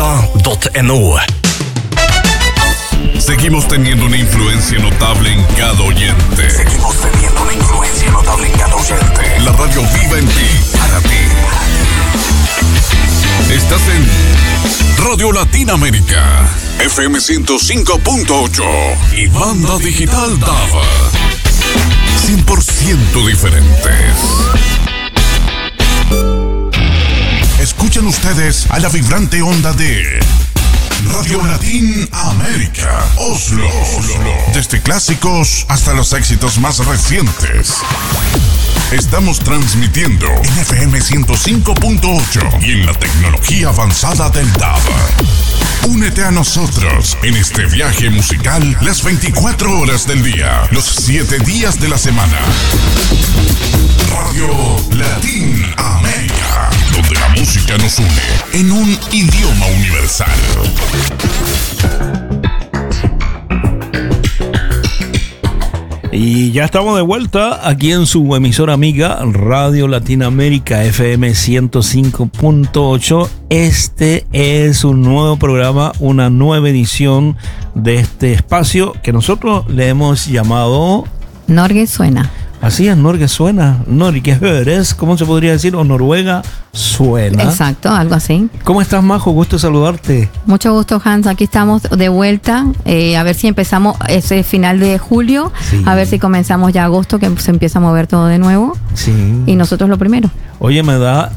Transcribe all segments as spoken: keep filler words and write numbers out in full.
latinaamerica punto no. Seguimos teniendo una influencia notable en cada oyente. Seguimos teniendo una influencia notable en cada oyente. La radio viva en ti, para ti. Estás en Radio Latinoamérica, F M ciento cinco punto ocho y banda digital Dava. cien por ciento diferentes. Escuchan ustedes a la vibrante onda de Radio Latinoamérica, Oslo, Oslo. Desde clásicos hasta los éxitos más recientes. Estamos transmitiendo en F M ciento cinco punto ocho y en la tecnología avanzada del D A V. Únete a nosotros en este viaje musical las veinticuatro horas del día, los siete días de la semana. Radio Latinoamérica, donde la música nos une en un idioma universal. Y ya estamos de vuelta aquí en su emisora amiga Radio Latinoamérica F M ciento cinco punto ocho. Este es un nuevo programa, una nueva edición de este espacio que nosotros le hemos llamado Norge Suena. Así es, Norge Suena. Norge Høres, ¿cómo se podría decir? O Noruega Suena. Exacto, algo así. ¿Cómo estás, Majo? Gusto saludarte. Mucho gusto, Hans. Aquí estamos de vuelta. Eh, a ver si empezamos ese final de julio. Sí. A ver si comenzamos ya agosto, que se empieza a mover todo de nuevo. Sí. Y nosotros lo primero. Oye, me da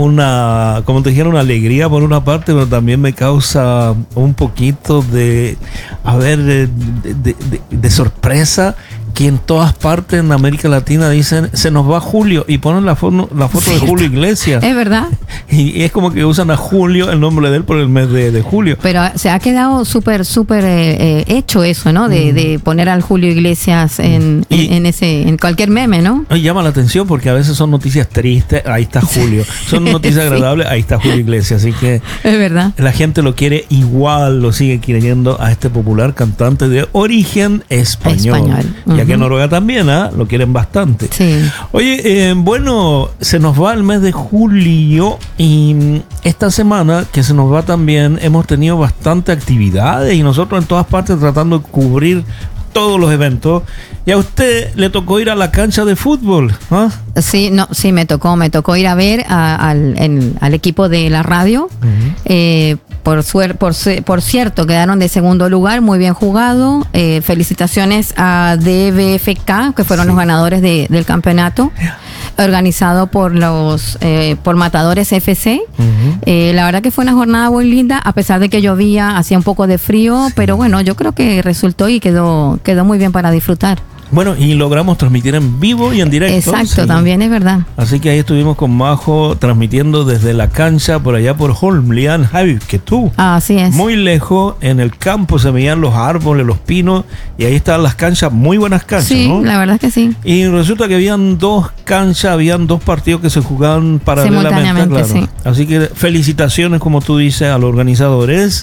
una, como te dijeron, una alegría por una parte, pero también me causa un poquito de, a ver, de, de, de, de sorpresa que en todas partes en América Latina dicen se nos va Julio y ponen la, foto, la foto de Julio Iglesias. Es verdad. Y, y es como que usan a Julio, el nombre de él, por el mes de, de julio. Pero se ha quedado súper, súper eh, hecho eso, ¿no? De, mm. de poner al Julio Iglesias en, y, en, en ese, en cualquier meme, ¿no? Y llama la atención porque a veces son noticias tristes, ahí está Julio. Son noticias sí. agradables, ahí está Julio Iglesias. Así que es verdad. La gente lo quiere igual, lo sigue queriendo a este popular cantante de origen español. Español. Y aquí en Noruega también, ¿eh? Lo quieren bastante. Sí. Oye, eh, bueno, se nos va el mes de julio y esta semana que se nos va también hemos tenido bastante actividades y nosotros en todas partes tratando de cubrir todos los eventos. Y a usted le tocó ir a la cancha de fútbol, ¿ah? Sí, no, sí, me tocó, me tocó ir a ver a, al, el, al equipo de la radio. Uh-huh. eh, por, suer, por, por cierto, quedaron de segundo lugar, muy bien jugado. Eh, felicitaciones a D B F K, que fueron sí. los ganadores de, del campeonato. Organizado por los eh, por Matadores F C. Uh-huh. Eh, la verdad que fue una jornada muy linda, a pesar de que llovía, hacía un poco de frío, sí. pero bueno, yo creo que resultó y quedó, quedó muy bien para disfrutar. Bueno, y logramos transmitir en vivo y en directo. Exacto, sí. también es verdad. Así que ahí estuvimos con Majo transmitiendo desde la cancha por allá por Holmlian, Javi, que tú. Ah, así es. Muy lejos, en el campo se veían los árboles, los pinos, y ahí estaban las canchas, muy buenas canchas, sí, ¿no? Sí, la verdad es que sí. Y resulta que habían dos canchas, habían dos partidos que se jugaban paralelamente, claro. Sí. Así que felicitaciones, como tú dices, a los organizadores,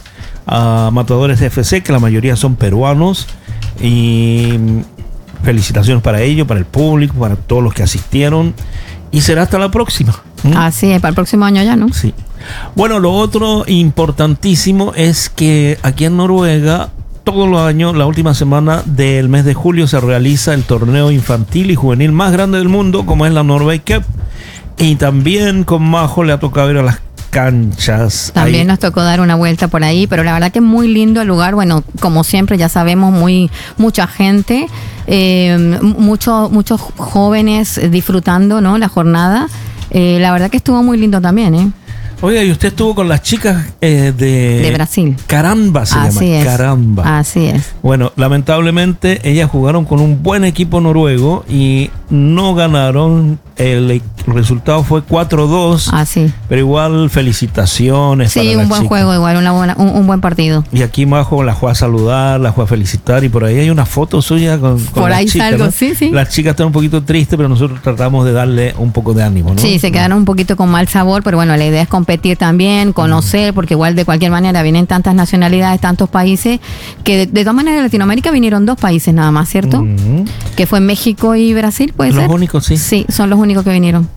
a Matadores F C, que la mayoría son peruanos, y felicitaciones para ellos, para el público, para todos los que asistieron. Y será hasta la próxima. ¿Mm? Así es, para el próximo año ya, ¿no? Sí. Bueno, lo otro importantísimo es que aquí en Noruega, todos los años, la última semana del mes de julio, se realiza el torneo infantil y juvenil más grande del mundo, como es la Norway Cup. Y también con Majo le ha tocado ir a las canchas. También ahí nos tocó dar una vuelta por ahí, pero la verdad que es muy lindo el lugar. Bueno, como siempre, ya sabemos, muy mucha gente, eh, muchos muchos jóvenes disfrutando, ¿no? La jornada. Eh, la verdad que estuvo muy lindo también, ¿eh? Oiga, y usted estuvo con las chicas eh, de... De Brasil. Caramba se Así llama. Es. Caramba. Así es. Bueno, lamentablemente ellas jugaron con un buen equipo noruego y no ganaron. El resultado fue cuatro dos. Ah, sí. Pero igual felicitaciones. Sí, para un las buen chicas. juego, igual, una buena, un, un buen partido. Y aquí Majo la fue a saludar, la fue a felicitar y por ahí hay una foto suya con, con por las ahí chicas, salgo, ¿no? sí, sí. Las chicas están un poquito tristes, pero nosotros tratamos de darle un poco de ánimo, ¿no? Sí, se quedaron un poquito con mal sabor, pero bueno, la idea es competir también, conocer, porque igual de cualquier manera vienen tantas nacionalidades, tantos países, que de, de todas maneras de Latinoamérica vinieron dos países nada más, ¿cierto? Uh-huh. Que fue México y Brasil, ¿puede los ser? Los únicos, sí. Sí, son los únicos que vinieron. Oye,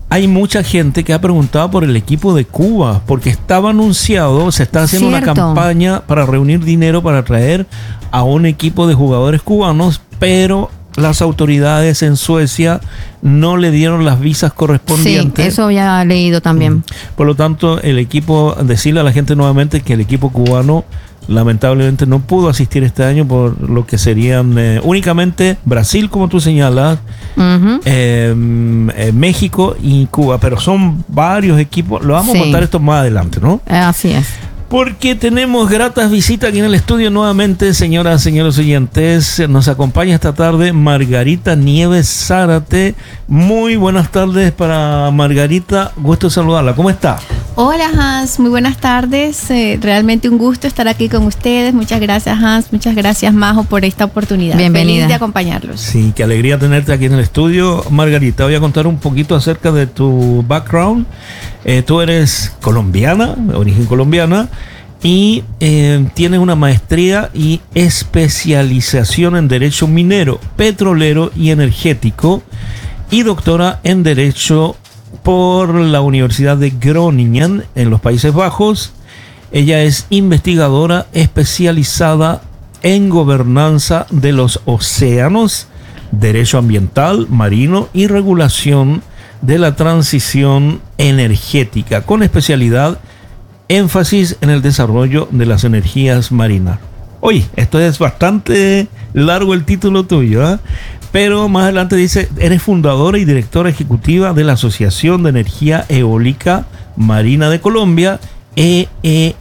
hay mucha gente que ha preguntado por el equipo de Cuba, porque estaba anunciado, se está haciendo Cierto. una campaña para reunir dinero para traer a un equipo de jugadores cubanos, pero las autoridades en Suecia no le dieron las visas correspondientes. Sí, eso ya he leído también. Por lo tanto, el equipo, decirle a la gente nuevamente que el equipo cubano lamentablemente no pudo asistir este año por lo que serían eh, únicamente Brasil, como tú señalas, uh-huh. eh, eh, México y Cuba, pero son varios equipos. Lo vamos sí. a contar esto más adelante, ¿no? Así es. Porque tenemos gratas visitas aquí en el estudio nuevamente, señoras, señores oyentes. Nos acompaña esta tarde Margarita Nieves Zárate. Muy buenas tardes para Margarita. Gusto saludarla. ¿Cómo está? Hola, Hans. Muy buenas tardes. Eh, realmente un gusto estar aquí con ustedes. Muchas gracias, Hans. Muchas gracias, Majo, por esta oportunidad. Bienvenida. Feliz de acompañarlos. Sí, qué alegría tenerte aquí en el estudio. Margarita, voy a contar un poquito acerca de tu background. Eh, tú eres colombiana, de origen colombiana, y eh, tienes una maestría y especialización en Derecho Minero, Petrolero y Energético, y doctora en Derecho por la Universidad de Groningen en los Países Bajos. Ella es investigadora especializada en gobernanza de los océanos, derecho ambiental, marino y regulación de la transición energética, con especialidad énfasis en el desarrollo de las energías marinas. Oye, esto es bastante largo el título tuyo, ¿eh? Pero más adelante dice, eres fundadora y directora ejecutiva de la Asociación de Energía Eólica Marina de Colombia, E E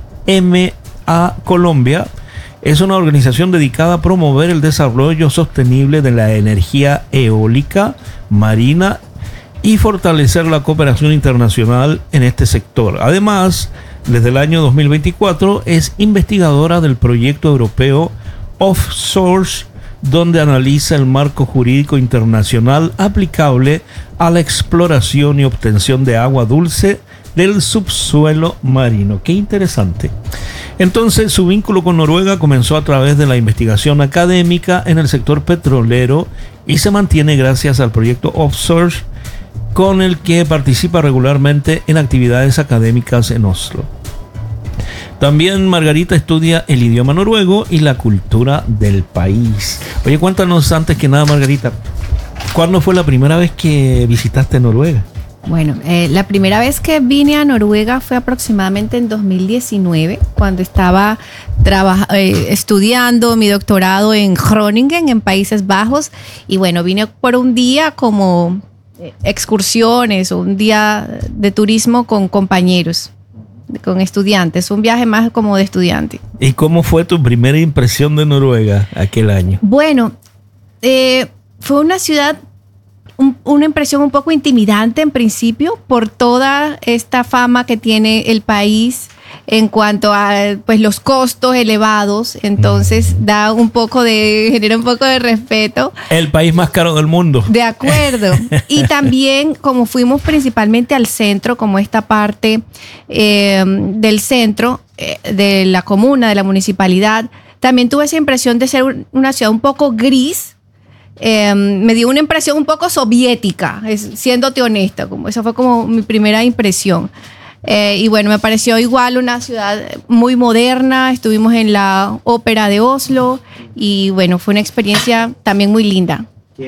M A Colombia. Es una organización dedicada a promover el desarrollo sostenible de la energía eólica marina y fortalecer la cooperación internacional en este sector. Además, desde el año dos mil veinticuatro es investigadora del proyecto europeo Offsource, donde analiza el marco jurídico internacional aplicable a la exploración y obtención de agua dulce del subsuelo marino. ¡Qué interesante! Entonces, su vínculo con Noruega comenzó a través de la investigación académica en el sector petrolero y se mantiene gracias al proyecto Offsource, con el que participa regularmente en actividades académicas en Oslo. También Margarita estudia el idioma noruego y la cultura del país. Oye, cuéntanos antes que nada, Margarita, ¿cuándo fue la primera vez que visitaste Noruega? Bueno, eh, la primera vez que vine a Noruega fue aproximadamente en dos mil diecinueve, cuando estaba traba- eh, estudiando mi doctorado en Groningen, en Países Bajos. Y bueno, vine por un día como excursiones o un día de turismo con compañeros, con estudiantes, un viaje más como de estudiante. ¿Y cómo fue tu primera impresión de Noruega aquel año? Bueno, eh, fue una ciudad, un, una impresión un poco intimidante en principio por toda esta fama que tiene el país en cuanto a pues los costos elevados. Entonces mm. da un poco de, genera un poco de respeto. El país más caro del mundo. De acuerdo. Y también, como fuimos principalmente al centro, como esta parte eh, del centro, eh, de la comuna, de la municipalidad, también tuve esa impresión de ser una ciudad un poco gris. Eh, me dio una impresión un poco soviética, es, siéndote honesta, como esa fue como mi primera impresión. Eh, y bueno, me pareció igual una ciudad muy moderna. Estuvimos en la ópera de Oslo y bueno, fue una experiencia también muy linda.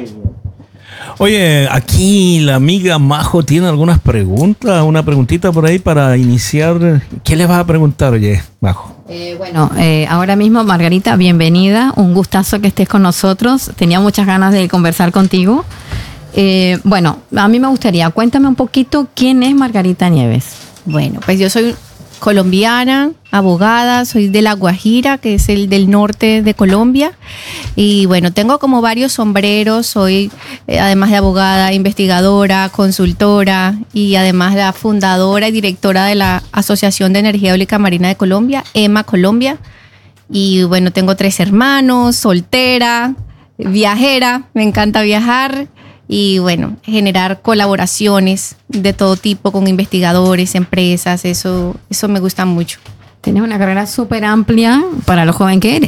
Oye, aquí la amiga Majo tiene algunas preguntas, una preguntita por ahí para iniciar. ¿Qué le vas a preguntar, oye, Majo? Eh, bueno, eh, ahora mismo, Margarita, bienvenida. Un gustazo que estés con nosotros. Tenía muchas ganas de conversar contigo. Eh, bueno, a mí me gustaría, cuéntame un poquito quién es Margarita Nieves. Bueno, pues yo soy colombiana, abogada, soy de La Guajira, que es el del norte de Colombia. Y bueno, tengo como varios sombreros, soy eh, además de abogada, investigadora, consultora y además la fundadora y directora de la Asociación de Energía Eólica Marina de Colombia, E M A Colombia. Y bueno, tengo tres hermanos, soltera, viajera, me encanta viajar. Y bueno, generar colaboraciones de todo tipo con investigadores, empresas, eso, eso me gusta mucho. Tienes una carrera súper amplia para lo joven que eres.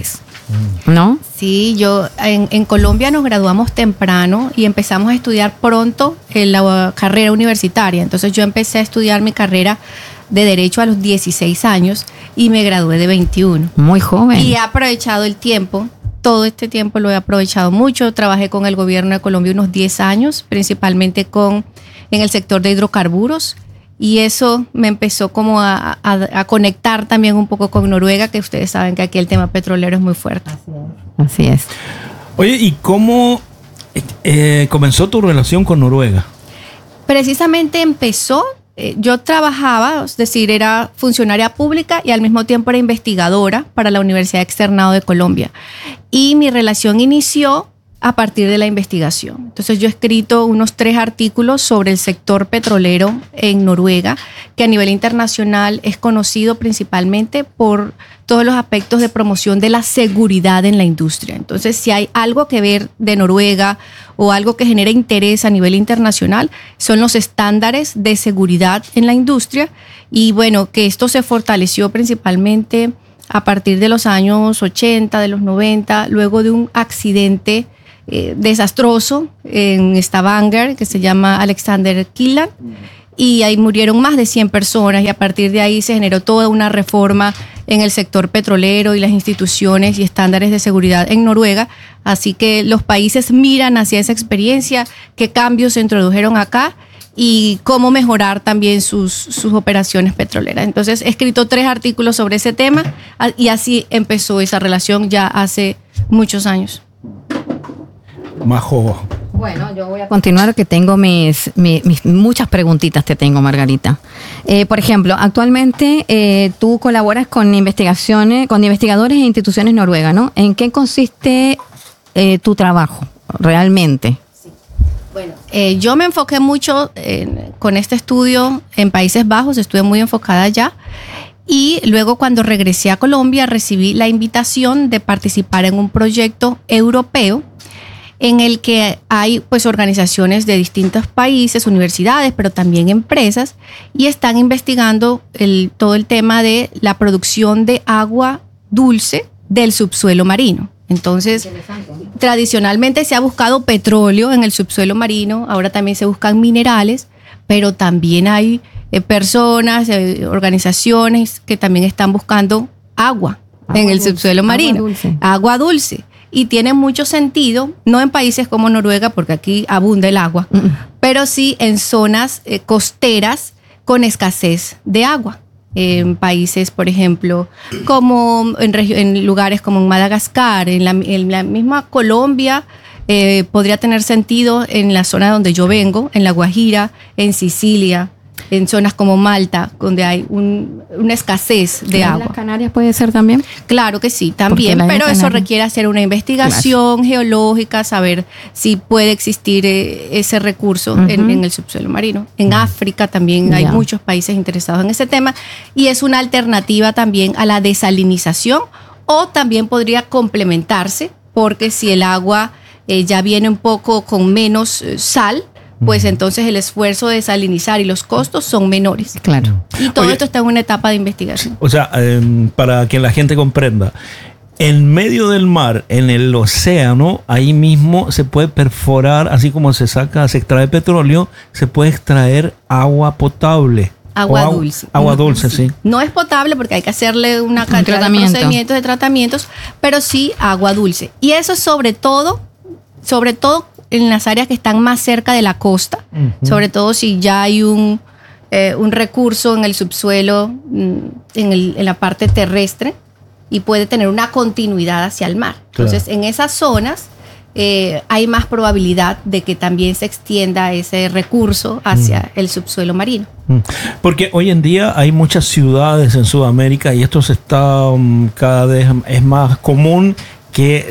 ¿No? Sí, yo en, en Colombia nos graduamos temprano y empezamos a estudiar pronto en la carrera universitaria. Entonces yo empecé a estudiar mi carrera de Derecho a los dieciséis años y me gradué de veintiuno. Muy joven. Y he aprovechado el tiempo, todo este tiempo lo he aprovechado mucho. Trabajé con el gobierno de Colombia unos diez años, principalmente con, en el sector de hidrocarburos. Y eso me empezó como a, a, a conectar también un poco con Noruega, que ustedes saben que aquí el tema petrolero es muy fuerte. Así es. Oye, ¿y cómo eh, comenzó tu relación con Noruega? Precisamente empezó, eh, yo trabajaba, es decir, era funcionaria pública y al mismo tiempo era investigadora para la Universidad Externado de Colombia. Y mi relación inició a partir de la investigación. Entonces yo he escrito unos tres artículos sobre el sector petrolero en Noruega, que a nivel internacional es conocido principalmente por todos los aspectos de promoción de la seguridad en la industria. Entonces, si hay algo que ver de Noruega o algo que genera interés a nivel internacional, son los estándares de seguridad en la industria. Y bueno, que esto se fortaleció principalmente a partir de los años ochenta, de los noventa, luego de un accidente Eh, desastroso en Stavanger, que se llama Alexander Kielland, y ahí murieron más de cien personas y a partir de ahí se generó toda una reforma en el sector petrolero y las instituciones y estándares de seguridad en Noruega. Así que los países miran hacia esa experiencia, qué cambios se introdujeron acá y cómo mejorar también sus, sus operaciones petroleras. Entonces he escrito tres artículos sobre ese tema y así empezó esa relación ya hace muchos años. Majo. Bueno, yo voy a continuar, que tengo mis, mis, mis muchas preguntitas te tengo, Margarita. Eh, por ejemplo, actualmente eh, tú colaboras con investigaciones, con investigadores e instituciones noruegas, ¿no? ¿En qué consiste eh, tu trabajo realmente? Sí. Bueno, eh, yo me enfoqué mucho en, con este estudio en Países Bajos, estuve muy enfocada allá. Y luego cuando regresé a Colombia recibí la invitación de participar en un proyecto europeo en el que hay pues organizaciones de distintos países, universidades, pero también empresas, y están investigando el, todo el tema de la producción de agua dulce del subsuelo marino. Entonces, tradicionalmente se ha buscado petróleo en el subsuelo marino, ahora también se buscan minerales, pero también hay eh, personas, eh, organizaciones que también están buscando agua, agua en el dulce, subsuelo marino, agua dulce. agua dulce. Y tiene mucho sentido, no en países como Noruega, porque aquí abunda el agua, mm. pero sí en zonas eh, costeras con escasez de agua. En países, por ejemplo, como en, en lugares como en Madagascar, en la, en la misma Colombia, eh, podría tener sentido en la zona donde yo vengo, en La Guajira, en Sicilia, en zonas como Malta, donde hay un, una escasez de agua. ¿En las Canarias puede ser también? Claro que sí, también, pero eso requiere hacer una investigación claro. geológica, saber si puede existir eh, ese recurso uh-huh. en, en el subsuelo marino. En uh-huh. África también yeah. hay muchos países interesados en ese tema y es una alternativa también a la desalinización o también podría complementarse porque si el agua eh, ya viene un poco con menos eh, sal, pues entonces el esfuerzo de desalinizar y los costos son menores. Claro. Y todo Oye, esto está en una etapa de investigación. O sea, eh, para que la gente comprenda, en medio del mar, en el océano, ahí mismo se puede perforar, así como se saca, se extrae petróleo, se puede extraer agua potable. Agua agua dulce. Agua dulce, sí. No es potable porque hay que hacerle una cantidad de procedimientos, de tratamientos, pero sí agua dulce. Y eso sobre todo, sobre todo en las áreas que están más cerca de la costa, uh-huh. sobre todo si ya hay un, eh, un recurso en el subsuelo, en, el, en la parte terrestre, y puede tener una continuidad hacia el mar. Claro. Entonces, en esas zonas eh, hay más probabilidad de que también se extienda ese recurso hacia uh-huh. el subsuelo marino. Uh-huh. Porque hoy en día hay muchas ciudades en Sudamérica y esto se está um, cada vez es más común que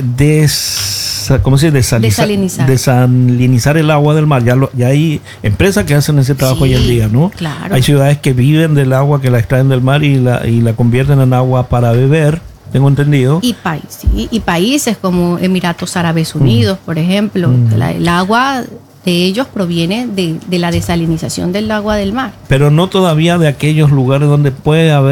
des, ¿cómo se dice? Desaliza, desalinizar. desalinizar el agua del mar. Ya, lo, ya hay empresas que hacen ese trabajo sí, hoy en día, ¿no? Claro. Hay ciudades que viven del agua, que la extraen del mar y la, y la convierten en agua para beber, tengo entendido. Y, pa- sí, y países como Emiratos Árabes Unidos, mm. por ejemplo. Mm. La, el agua de ellos proviene de, de la desalinización del agua del mar. Pero no todavía de aquellos lugares donde puede haber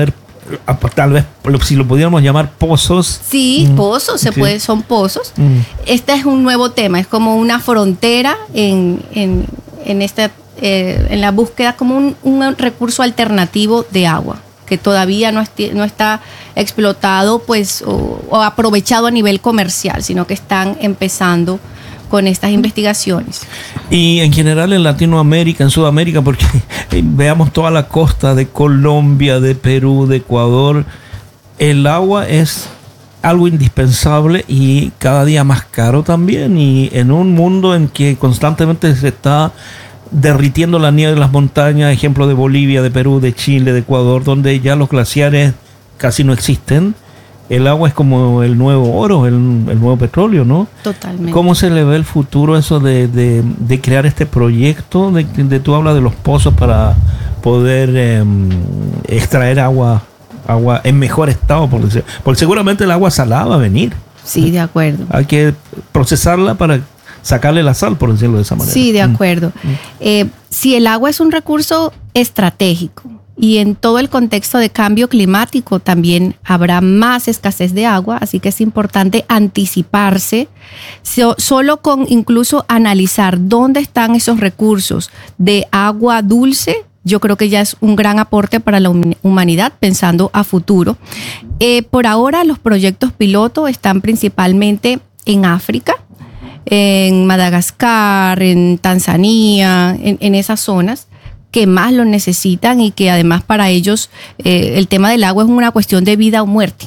tal vez si lo pudiéramos llamar pozos. Sí, mm. pozos, se sí. puede, son pozos. Mm. Este es un nuevo tema, es como una frontera en, en, en, esta, eh, en la búsqueda, como un, un recurso alternativo de agua que todavía no, esti- no está explotado pues, o, o aprovechado a nivel comercial, sino que están empezando con estas investigaciones. Y en general en Latinoamérica, en Sudamérica, porque veamos toda la costa de Colombia, de Perú, de Ecuador, el agua es algo indispensable y cada día más caro también, y en un mundo en que constantemente se está derritiendo la nieve de las montañas, ejemplo de Bolivia, de Perú, de Chile, de Ecuador, donde ya los glaciares casi no existen. El agua es como el nuevo oro, el, el nuevo petróleo, ¿no? Totalmente. ¿Cómo se le ve el futuro eso de, de, de crear este proyecto? De, de tú hablas de los pozos para poder eh, extraer agua, agua en mejor estado, por decir. Porque seguramente el agua salada va a venir. Sí, de acuerdo. Hay que procesarla para sacarle la sal, por decirlo de esa manera. Sí, de acuerdo. Mm. Eh, si el agua es un recurso estratégico, y en todo el contexto de cambio climático también habrá más escasez de agua, así que es importante anticiparse, so, solo con incluso analizar dónde están esos recursos de agua dulce. Yo creo que ya es un gran aporte para la humanidad pensando a futuro. Eh, por ahora los proyectos piloto están principalmente en África, en Madagascar, en Tanzania, en, en esas zonas que más lo necesitan y que además para ellos eh, el tema del agua es una cuestión de vida o muerte.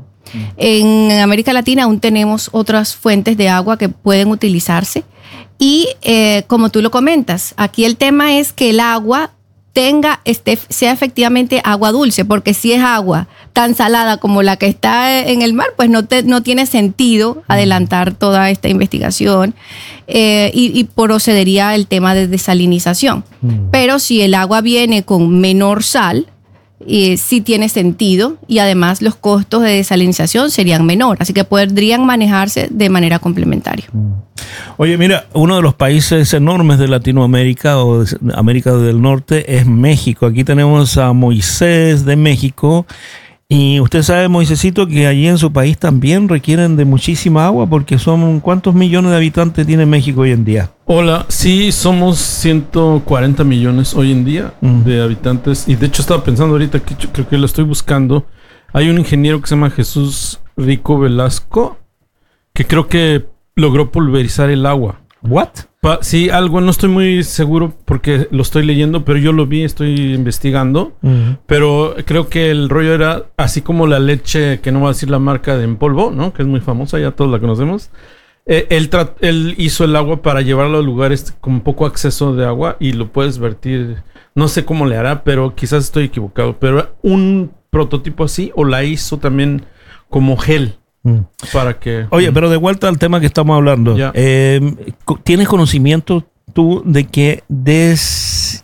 En América Latina aún tenemos otras fuentes de agua que pueden utilizarse y eh, como tú lo comentas, aquí el tema es que el agua tenga, este, sea efectivamente agua dulce, porque si es agua tan salada como la que está en el mar, pues no, te, no tiene sentido adelantar toda esta investigación eh, y, y procedería el tema de desalinización. Mm. Pero si el agua viene con menor sal, eh, sí tiene sentido y además los costos de desalinización serían menores, así que podrían manejarse de manera complementaria. Mm. Oye, mira, uno de los países enormes de Latinoamérica o de América del Norte es México. Aquí tenemos a Moisés de México. Y usted sabe, Moisésito, que allí en su país también requieren de muchísima agua, porque son, ¿cuántos millones de habitantes tiene México hoy en día? Hola, sí, somos ciento cuarenta millones hoy en día mm. de habitantes. Y de hecho estaba pensando ahorita que yo creo que lo estoy buscando. Hay un ingeniero que se llama Jesús Rico Velasco, que creo que logró pulverizar el agua. ¿What? Pa- sí, algo, no estoy muy seguro porque lo estoy leyendo, pero yo lo vi, estoy investigando. Uh-huh. Pero creo que el rollo era así como la leche, que no voy a decir la marca de en polvo, ¿no? Que es muy famosa, ya todos la conocemos. Eh, él, tra- él hizo el agua para llevarlo a lugares con poco acceso de agua y lo puedes vertir. No sé cómo le hará, pero quizás estoy equivocado. Pero un prototipo así, o la hizo también como gel. Mm. Para que... Oye, pero de vuelta al tema que estamos hablando. Eh, ¿Tienes conocimiento tú de que des...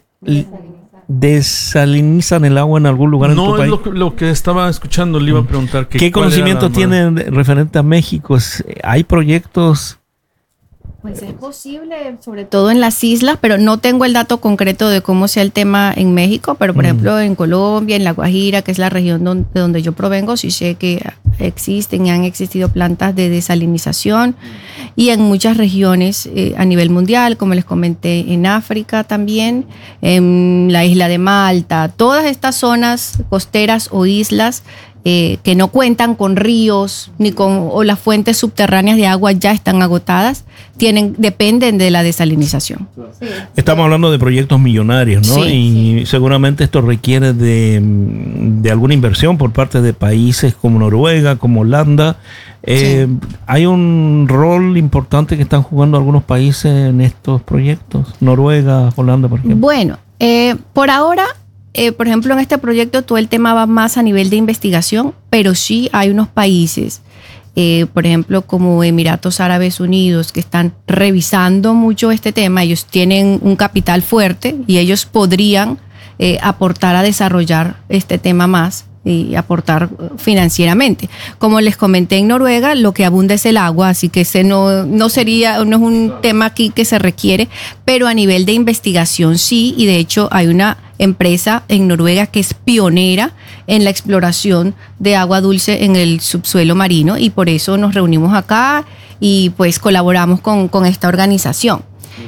desalinizan el agua en algún lugar no, en tu país? No, es lo, lo que estaba escuchando, le iba a preguntar. Que, ¿Qué conocimiento tienen referente a México? ¿Hay proyectos? Pues es posible, sobre todo en las islas, pero no tengo el dato concreto de cómo sea el tema en México, pero por mm. ejemplo en Colombia, en La Guajira, que es la región donde, de donde yo provengo, sí sé que existen y han existido plantas de desalinización y en muchas regiones eh, a nivel mundial, como les comenté, en África también, en la isla de Malta, todas estas zonas costeras o islas Eh, que no cuentan con ríos ni con o las fuentes subterráneas de agua ya están agotadas, tienen dependen de la desalinización. Sí. Estamos hablando de proyectos millonarios, ¿no? Sí, y sí. seguramente esto requiere de, de alguna inversión por parte de países como Noruega, como Holanda. Eh, sí. ¿Hay un rol importante que están jugando algunos países en estos proyectos? Noruega, Holanda, por ejemplo. Bueno, eh, por ahora... Eh, por ejemplo, en este proyecto todo el tema va más a nivel de investigación, pero sí hay unos países, eh, por ejemplo, como Emiratos Árabes Unidos, que están revisando mucho este tema. Ellos tienen un capital fuerte y ellos podrían eh, aportar a desarrollar este tema más y aportar financieramente. Como les comenté, en Noruega lo que abunda es el agua, así que ese no, no sería, no es un tema aquí que se requiere, pero a nivel de investigación sí, y de hecho hay una empresa en Noruega que es pionera en la exploración de agua dulce en el subsuelo marino, y por eso nos reunimos acá y pues colaboramos con, con esta organización.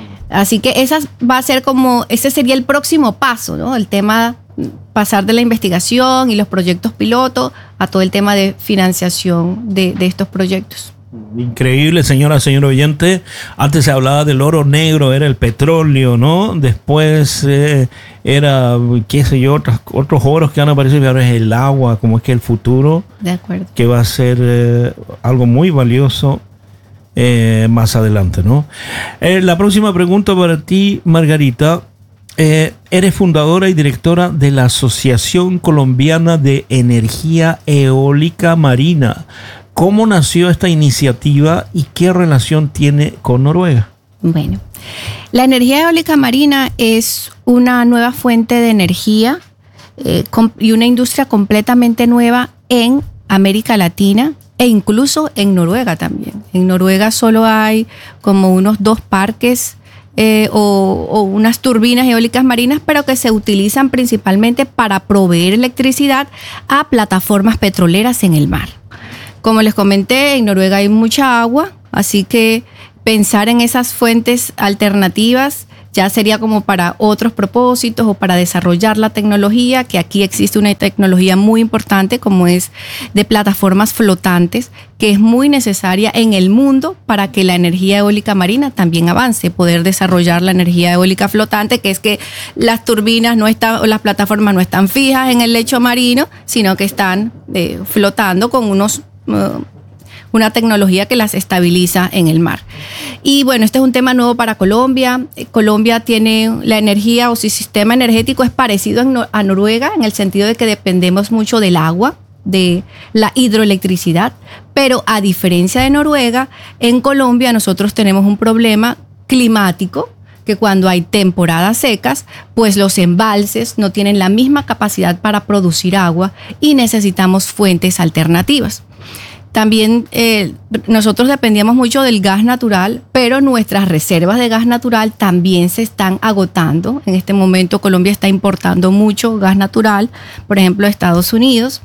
Así que esa va a ser como, ese sería el próximo paso, ¿no? El tema, pasar de la investigación y los proyectos piloto a todo el tema de financiación de, de estos proyectos. Increíble, señora, señor oyente. Antes se hablaba del oro negro, era el petróleo, ¿no? Después eh, era, qué sé yo, otros, otros oros que han aparecido, y ahora es el agua, como es que el futuro. De acuerdo. Que va a ser eh, algo muy valioso eh, más adelante, ¿no? Eh, la próxima pregunta para ti, Margarita. Eh, eres fundadora y directora de la Asociación Colombiana de Energía Eólica Marina. ¿Cómo nació esta iniciativa y qué relación tiene con Noruega? Bueno, la energía eólica marina es una nueva fuente de energía eh, y una industria completamente nueva en América Latina e incluso en Noruega también. En Noruega solo hay como unos dos parques eh, o, o unas turbinas eólicas marinas, pero que se utilizan principalmente para proveer electricidad a plataformas petroleras en el mar. Como les comenté, en Noruega hay mucha agua, así que pensar en esas fuentes alternativas ya sería como para otros propósitos o para desarrollar la tecnología, que aquí existe una tecnología muy importante como es de plataformas flotantes, que es muy necesaria en el mundo para que la energía eólica marina también avance, poder desarrollar la energía eólica flotante, que es que las turbinas no están, o las plataformas no están fijas en el lecho marino, sino que están eh, flotando con unos uh, una tecnología que las estabiliza en el mar. Y bueno, este es un tema nuevo para Colombia. Colombia tiene la energía o su sistema energético es parecido a Noruega en el sentido de que dependemos mucho del agua, de la hidroelectricidad, pero a diferencia de Noruega, en Colombia nosotros tenemos un problema climático, que cuando hay temporadas secas, pues los embalses no tienen la misma capacidad para producir agua y necesitamos fuentes alternativas. También eh, nosotros dependíamos mucho del gas natural, pero nuestras reservas de gas natural también se están agotando. En este momento Colombia está importando mucho gas natural, por ejemplo, de Estados Unidos,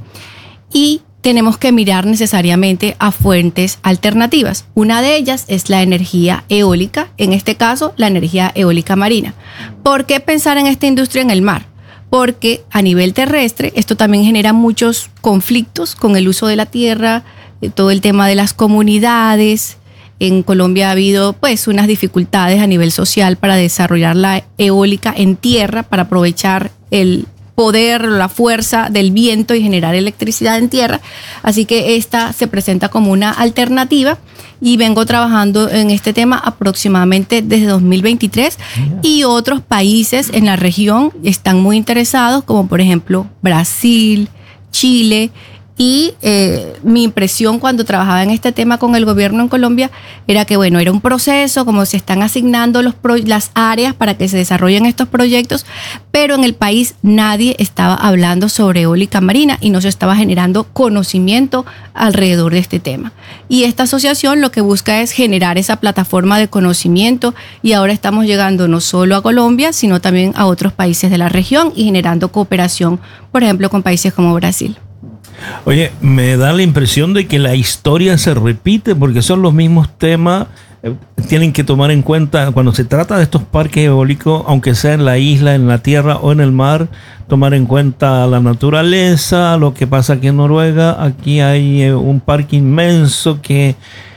y tenemos que mirar necesariamente a fuentes alternativas. Una de ellas es la energía eólica, en este caso la energía eólica marina. ¿Por qué pensar en esta industria en el mar? Porque a nivel terrestre esto también genera muchos conflictos con el uso de la tierra, todo el tema de las comunidades. En Colombia ha habido pues unas dificultades a nivel social para desarrollar la eólica en tierra, para aprovechar el poder, la fuerza del viento y generar electricidad en tierra. Así que esta se presenta como una alternativa y vengo trabajando en este tema aproximadamente desde dos mil veintitrés. Yeah. Y otros países en la región están muy interesados, como por ejemplo Brasil, Chile. Y eh, mi impresión cuando trabajaba en este tema con el gobierno en Colombia era que, bueno, era un proceso, como se están asignando los pro- las áreas para que se desarrollen estos proyectos, pero en el país nadie estaba hablando sobre eólica marina y no se estaba generando conocimiento alrededor de este tema. Y esta asociación lo que busca es generar esa plataforma de conocimiento, y ahora estamos llegando no solo a Colombia, sino también a otros países de la región y generando cooperación, por ejemplo, con países como Brasil. Oye, me da la impresión de que la historia se repite porque son los mismos temas. Eh, tienen que tomar en cuenta cuando se trata de estos parques eólicos, aunque sea en la isla, en la tierra o en el mar, tomar en cuenta la naturaleza, lo que pasa aquí en Noruega. Aquí hay eh, un parque inmenso que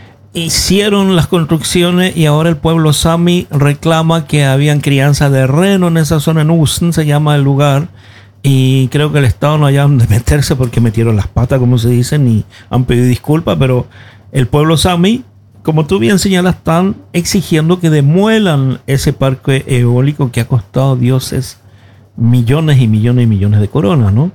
hicieron las construcciones y ahora el pueblo Sami reclama que habían crianza de reno en esa zona. En Usen se llama el lugar. Y creo que el Estado no haya de meterse porque metieron las patas, como se dice, y han pedido disculpas, pero el pueblo Sami, como tú bien señalas, están exigiendo que demuelan ese parque eólico que ha costado dioses millones y millones y millones de coronas, ¿no?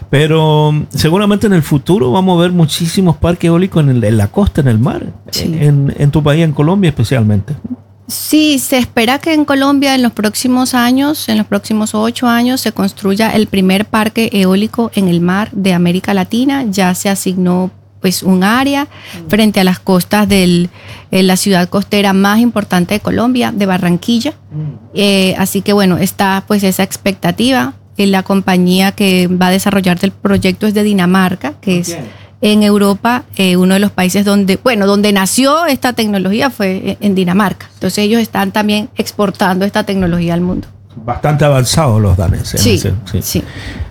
Pero seguramente en el futuro vamos a ver muchísimos parques eólicos en, el, en la costa, en el mar, sí. en, en tu país, en Colombia especialmente. Sí, se espera que en Colombia en los próximos años, en los próximos ocho años, se construya el primer parque eólico en el mar de América Latina. Ya se asignó pues un área frente a las costas de la ciudad costera más importante de Colombia, de Barranquilla. Eh, así que bueno, está pues esa expectativa. eh, la compañía que va a desarrollar el proyecto es de Dinamarca, que es en Europa, eh, uno de los países donde, bueno, donde nació esta tecnología fue en Dinamarca. Entonces ellos están también exportando esta tecnología al mundo. Bastante avanzados los daneses. Sí, sí, sí. sí.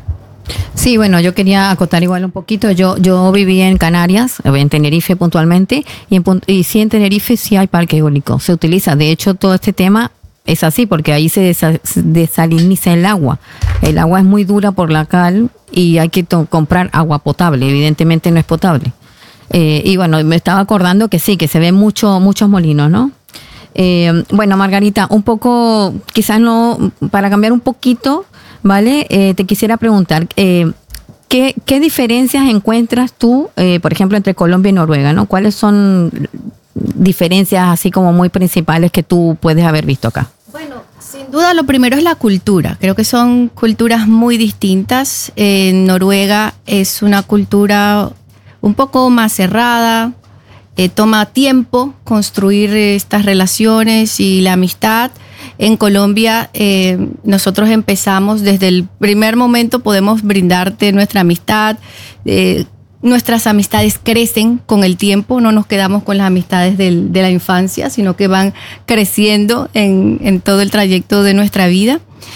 Sí, bueno, yo quería acotar igual un poquito. Yo yo viví en Canarias, en Tenerife puntualmente, y, en, y sí en Tenerife sí hay parque eólico. Se utiliza, de hecho, todo este tema es así, porque ahí se desa, desaliniza el agua. El agua es muy dura por la cal y hay que comprar agua potable. Evidentemente no es potable. Eh, y bueno, me estaba acordando que sí, que se ven mucho, muchos molinos, ¿no? Eh, bueno, Margarita, un poco, quizás no, para cambiar un poquito, ¿vale? Eh, te quisiera preguntar, eh, ¿qué, ¿qué diferencias encuentras tú, eh, por ejemplo, entre Colombia y Noruega, ¿no? ¿Cuáles son diferencias así como muy principales que tú puedes haber visto acá? Bueno, sin duda lo primero es la cultura. Creo que son culturas muy distintas. En Noruega es una cultura un poco más cerrada. Eh, toma tiempo construir estas relaciones y la amistad. En Colombia eh, nosotros empezamos desde el primer momento, podemos brindarte nuestra amistad. Eh, nuestras amistades crecen con el tiempo, no nos quedamos con las amistades del, de la infancia, sino que van creciendo en, en todo el trayecto de nuestra vida.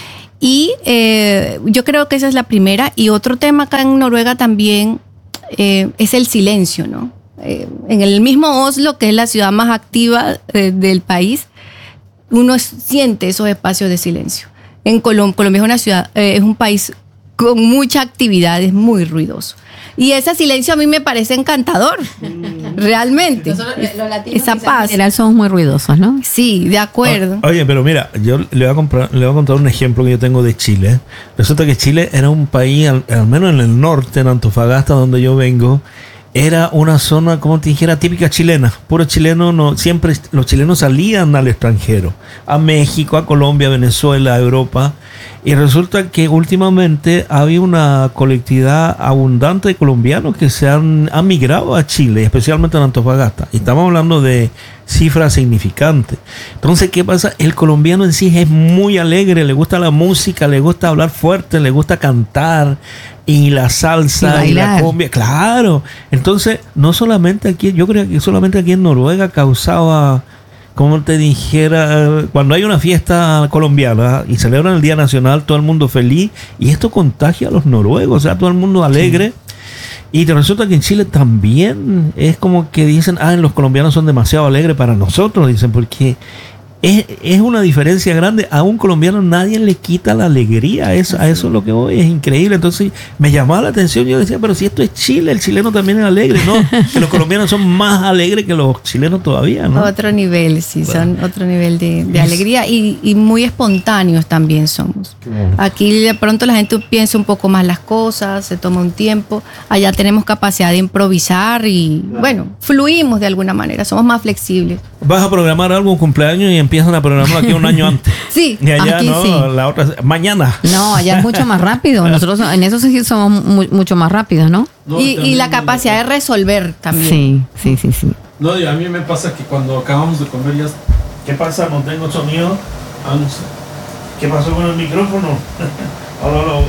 Y eh, yo creo que esa es la primera. Y otro tema acá en Noruega también eh, es el silencio, ¿no? Eh, en el mismo Oslo, que es la ciudad más activa eh, del país, uno siente esos espacios de silencio. En Colom- Colombia es una ciudad, eh, es un país con mucha actividad, es muy ruidoso. Y ese silencio a mí me parece encantador, mm. realmente. Nosotros, los latinos, esa paz. En general somos muy ruidosos, ¿no? Sí, de acuerdo. Oye, pero mira, yo le voy a, comprar, le voy a contar un ejemplo que yo tengo de Chile. Resulta que Chile era un país, al, al menos en el norte, en Antofagasta, donde yo vengo, era una zona, como te dijera, típica chilena. Puro chileno, no, siempre los chilenos salían al extranjero, a México, a Colombia, a Venezuela, a Europa. Y resulta que últimamente había una colectividad abundante de colombianos que se han, han migrado a Chile, especialmente en Antofagasta. Y estamos hablando de cifras significantes. Entonces, ¿qué pasa? El colombiano en sí es muy alegre, le gusta la música, le gusta hablar fuerte, le gusta cantar. Y la salsa y, y la cumbia, claro. Entonces, no solamente aquí, yo creo que solamente aquí en Noruega causaba, como te dijera, cuando hay una fiesta colombiana y celebran el Día Nacional, todo el mundo feliz, y esto contagia a los noruegos, o sea, todo el mundo alegre. Sí. Y te resulta que en Chile también es como que dicen, ah, los colombianos son demasiado alegres para nosotros, dicen, porque Es, es una diferencia grande. A un colombiano nadie le quita la alegría. Eso, a eso es lo que hoy es increíble. Entonces me llamaba la atención. Yo decía, pero si esto es Chile, el chileno también es alegre. No, que los colombianos son más alegres que los chilenos todavía, ¿no? Otro nivel, sí, bueno. Son otro nivel de, de alegría y, y muy espontáneos también somos. Bueno. Aquí de pronto la gente piensa un poco más las cosas, se toma un tiempo. Allá tenemos capacidad de improvisar y, claro, bueno, fluimos de alguna manera, somos más flexibles. ¿Vas a programar algo, un cumpleaños y empiezan a programar aquí un año antes? Sí, y allá aquí no, sí. La otra, mañana. No, allá es mucho más rápido. Nosotros en eso sí somos muy, mucho más rápidos, ¿no? no y, y la capacidad de resolver también. Sí, sí, sí, sí. No, a mí me pasa que cuando acabamos de comer ya... ¿Qué pasa? No tengo sonido. ¿Qué pasó con el micrófono? Hola, hola.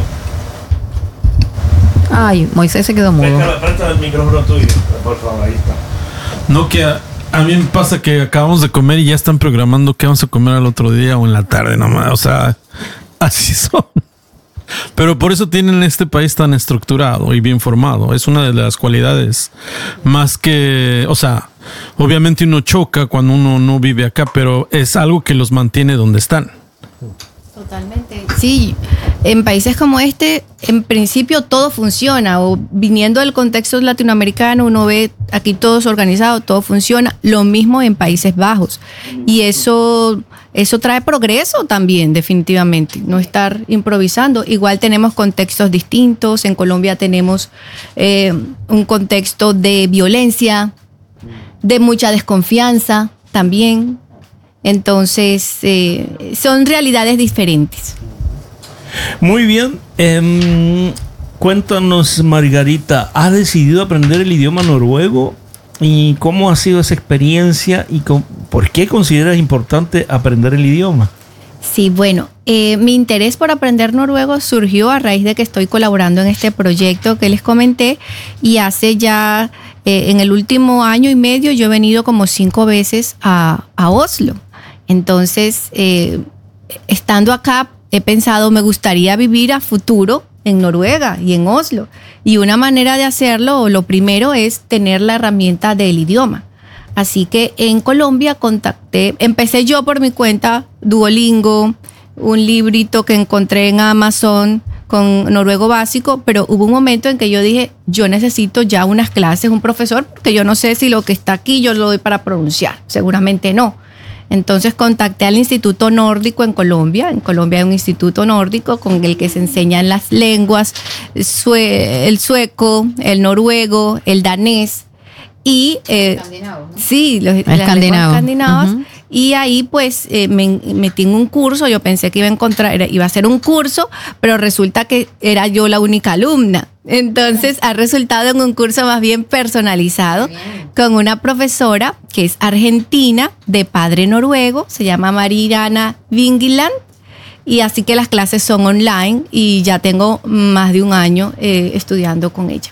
Ay, Moisés se quedó mudo. Presta el micrófono tuyo, por favor, ahí está. No, que a, a mí me pasa que acabamos de comer y ya están programando qué vamos a comer al otro día o en la tarde nomás. O sea, así son. Pero por eso tienen este país tan estructurado y bien formado. Es una de las cualidades más que, o sea, obviamente uno choca cuando uno no vive acá, pero es algo que los mantiene donde están. Totalmente. Sí, en países como este, en principio todo funciona, o viniendo del contexto latinoamericano, uno ve aquí todo es organizado, todo funciona, lo mismo en Países Bajos. Y eso, eso trae progreso también, definitivamente, no estar improvisando. Igual tenemos contextos distintos, en Colombia tenemos eh, un contexto de violencia, de mucha desconfianza también. Entonces, eh, son realidades diferentes. Muy bien. Eh, cuéntanos, Margarita, ¿has decidido aprender el idioma noruego? ¿Y cómo ha sido esa experiencia? ¿Y con, por qué consideras importante aprender el idioma? Sí, bueno, Eh, mi interés por aprender noruego surgió a raíz de que estoy colaborando en este proyecto que les comenté, y hace ya, eh, en el último año y medio, yo he venido como cinco veces a, a Oslo. Entonces, eh, estando acá, he pensado, me gustaría vivir a futuro en Noruega y en Oslo. Y una manera de hacerlo, lo primero, es tener la herramienta del idioma. Así que en Colombia contacté, empecé yo por mi cuenta, Duolingo, un librito que encontré en Amazon con noruego básico, pero hubo un momento en que yo dije, yo necesito ya unas clases, un profesor, porque yo no sé si lo que está aquí yo lo doy para pronunciar, seguramente no. Entonces contacté al Instituto Nórdico en Colombia. En Colombia hay un instituto nórdico con el que se enseñan las lenguas, sue- el sueco, el noruego, el danés y eh, escandinavo, ¿no? Sí, los, las lenguas escandinavas. Uh-huh. Y ahí pues eh, me metí en un curso. Yo pensé que iba a encontrar, era, iba a ser un curso, pero resulta que era yo la única alumna. Entonces ha resultado en un curso más bien personalizado con una profesora que es argentina, de padre noruego, se llama Mariana Vingeland, y así que las clases son online y ya tengo más de un año eh, estudiando con ella.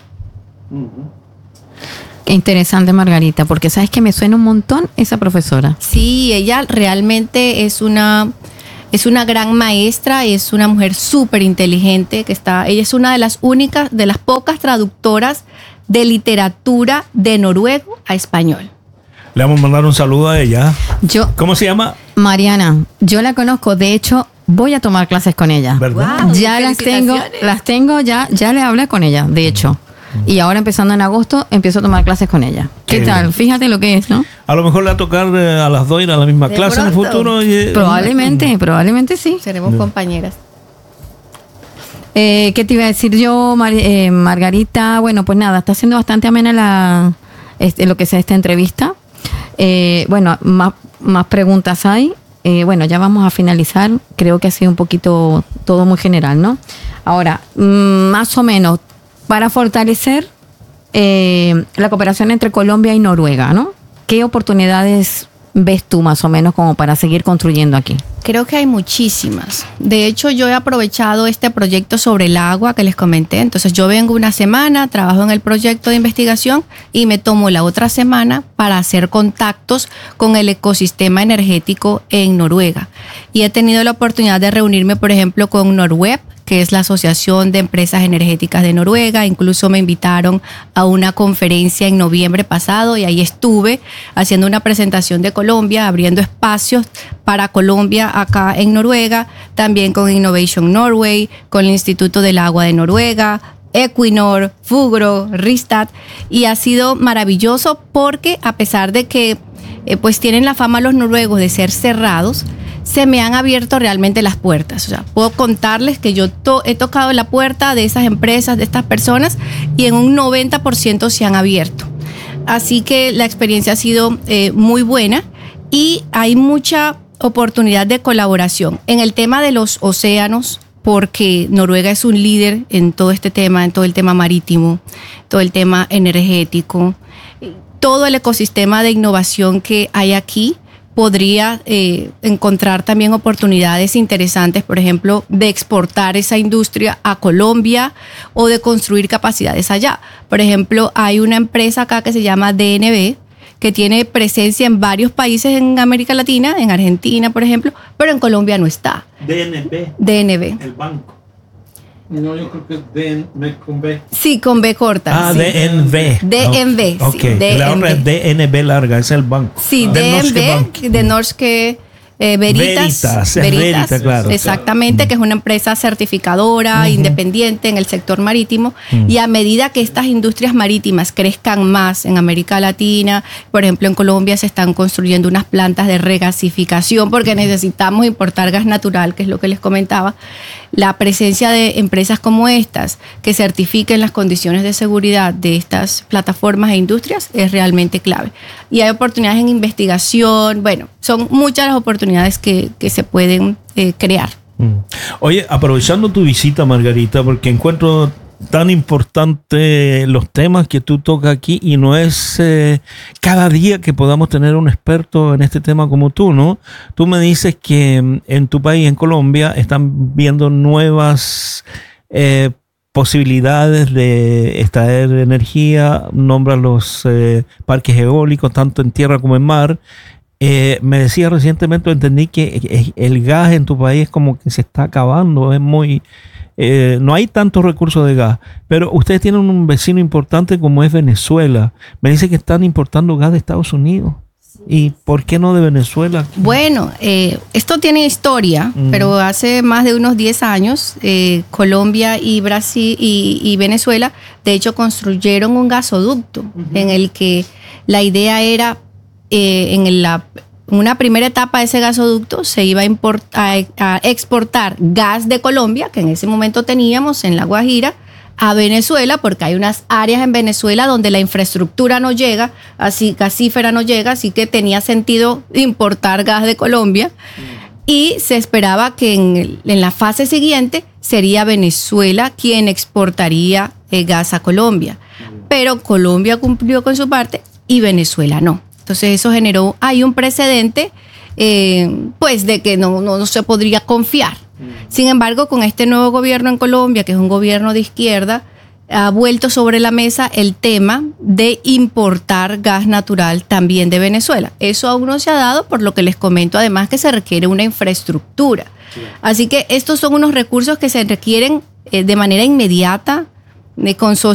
Qué interesante, Margarita, porque sabes que me suena un montón esa profesora. Sí, ella realmente es una... Es una gran maestra, es una mujer súper inteligente que está, ella es una de las únicas, de las pocas traductoras de literatura de noruego a español. Le vamos a mandar un saludo a ella. Yo, ¿Cómo se llama? Mariana, yo la conozco, de hecho voy a tomar clases con ella. ¿Verdad? Wow, ya las tengo, las tengo, ya, ya le hablé con ella, de hecho. Y ahora empezando en agosto empiezo a tomar clases con ella. ¿Qué, ¿Qué tal? Bien. Fíjate lo que es, ¿no? A lo mejor le va a tocar eh, a las dos ir a la misma de clase pronto. En el futuro. Y, probablemente, eh, probablemente sí. Seremos no. compañeras. Eh, ¿Qué te iba a decir yo, Mar eh, Margarita? Bueno, pues nada, está siendo bastante amena la, este, lo que sea esta entrevista. Eh, bueno, más, más preguntas hay. Eh, bueno, ya vamos a finalizar. Creo que ha sido un poquito todo muy general, ¿no? Ahora, mmm, más o menos, para fortalecer eh, la cooperación entre Colombia y Noruega, ¿no? ¿Qué oportunidades ves tú más o menos como para seguir construyendo aquí? Creo que hay muchísimas. De hecho, yo he aprovechado este proyecto sobre el agua que les comenté. Entonces, yo vengo una semana, trabajo en el proyecto de investigación y me tomo la otra semana para hacer contactos con el ecosistema energético en Noruega. Y he tenido la oportunidad de reunirme, por ejemplo, con Norweb, que es la Asociación de Empresas Energéticas de Noruega. Incluso me invitaron a una conferencia en noviembre pasado y ahí estuve haciendo una presentación de Colombia, abriendo espacios para Colombia acá en Noruega, también con Innovation Norway, con el Instituto del Agua de Noruega, Equinor, Fugro, Rystad, y ha sido maravilloso porque a pesar de que eh, pues tienen la fama los noruegos de ser cerrados, se me han abierto realmente las puertas. O sea, puedo contarles que yo to- he tocado la puerta de esas empresas, de estas personas, y en un noventa por ciento se han abierto. Así que la experiencia ha sido eh, muy buena y hay mucha oportunidad de colaboración en el tema de los océanos, porque Noruega es un líder en todo este tema, en todo el tema marítimo, todo el tema energético, todo el ecosistema de innovación que hay aquí. Podría eh, encontrar también oportunidades interesantes, por ejemplo, de exportar esa industria a Colombia o de construir capacidades allá. Por ejemplo, hay una empresa acá que se llama D N B, que tiene presencia en varios países en América Latina, en Argentina, por ejemplo, pero en Colombia no está. D N B. D N B. El banco. No, yo creo que es D N B con B. Sí, con B corta. Ah, sí. D N B. D N B, Ok, sí. okay. La otra es D N B larga, es el banco. Sí, D N B, de Norske eh, Veritas. Veritas, Veritas, Veritas, claro. Exactamente, claro. Que es una empresa certificadora, uh-huh. independiente en el sector marítimo. Uh-huh. Y a medida que estas industrias marítimas crezcan más en América Latina, por ejemplo, en Colombia se están construyendo unas plantas de regasificación porque necesitamos importar gas natural, que es lo que les comentaba. La presencia de empresas como estas que certifiquen las condiciones de seguridad de estas plataformas e industrias es realmente clave. Y hay oportunidades en investigación, bueno, son muchas las oportunidades que, que se pueden eh, crear. Oye, aprovechando tu visita, Margarita, porque encuentro tan importante los temas que tú tocas aquí y no es eh, cada día que podamos tener un experto en este tema como tú, ¿no? Tú me dices que en tu país, en Colombia, están viendo nuevas eh, posibilidades de extraer energía, nombran los eh, parques eólicos, tanto en tierra como en mar. Eh, me decía recientemente, entendí que el gas en tu país como que se está acabando, es muy... Eh, no hay tantos recursos de gas, pero ustedes tienen un vecino importante como es Venezuela. Me dice que están importando gas de Estados Unidos. ¿Y por qué no de Venezuela? Bueno, eh, esto tiene historia, mm. pero hace más de unos diez años, eh, Colombia y Brasil y, y Venezuela, de hecho, construyeron un gasoducto uh-huh. en el que la idea era, eh, en la una primera etapa de ese gasoducto se iba a, import, a, a exportar gas de Colombia, que en ese momento teníamos en La Guajira, a Venezuela, porque hay unas áreas en Venezuela donde la infraestructura no llega, así gasífera no llega, así que tenía sentido importar gas de Colombia. Y se esperaba que en, el, en la fase siguiente sería Venezuela quien exportaría eh, gas a Colombia. Pero Colombia cumplió con su parte y Venezuela no. Entonces eso generó, hay un precedente, eh, pues de que no, no, no se podría confiar. Sin embargo, con este nuevo gobierno en Colombia, que es un gobierno de izquierda, ha vuelto sobre la mesa el tema de importar gas natural también de Venezuela. Eso aún no se ha dado, por lo que les comento además que se requiere una infraestructura. Así que estos son unos recursos que se requieren eh, de manera inmediata, de, con